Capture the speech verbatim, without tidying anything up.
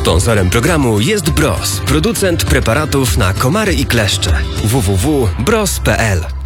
Sponsorem programu jest Bros, producent preparatów na komary i kleszcze. w w w kropka bros kropka p l